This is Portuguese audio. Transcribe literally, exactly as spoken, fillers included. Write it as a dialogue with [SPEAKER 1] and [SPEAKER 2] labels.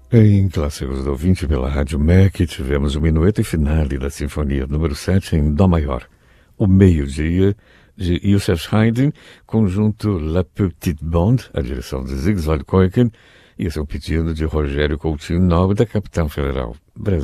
[SPEAKER 1] Em Clássicos do ouvinte pela Rádio M E C, tivemos o minueto e finale da Sinfonia número sete em Dó maior, O Meio-Dia, de Youssef Haydn, conjunto La Petite Bande, a direção de Siegfried Keuken, e esse é um pedido de Rogério Coutinho Nobre, da capital federal brasileira.